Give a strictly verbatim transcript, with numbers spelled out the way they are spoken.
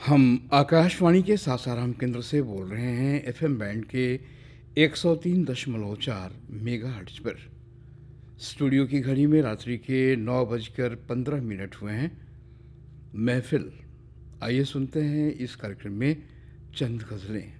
हम आकाशवाणी के सासाराम केंद्र से बोल रहे हैं एफएम बैंड के एक सौ तीन दशमलव चार मेगाहर्ट्ज पर। स्टूडियो की घड़ी में रात्रि के नौ बजकर पंद्रह मिनट हुए हैं। महफिल, आइए सुनते हैं इस कार्यक्रम में चंद गज़लें।